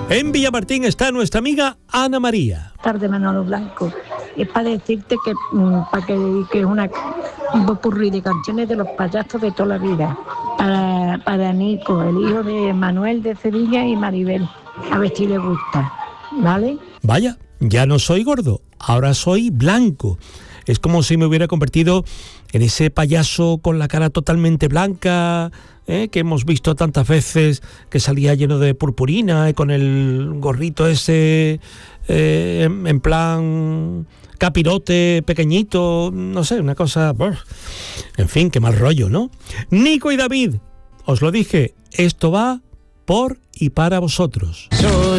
En Villamartín está nuestra amiga Ana María. Tarde, Manolo Blanco. Es para decirte que para que dediques un popurrí de canciones de los payasos de toda la vida. Para Nico, el hijo de Manuel de Sevilla y Maribel. A ver si le gusta, ¿vale? Vaya, ya no soy gordo, ahora soy blanco. Es como si me hubiera convertido en ese payaso con la cara totalmente blanca, que hemos visto tantas veces, que salía lleno de purpurina, con el gorrito ese en plan capirote pequeñito, no sé, una cosa... En fin, qué mal rollo, ¿no? Nico y David, os lo dije, esto va por y para vosotros.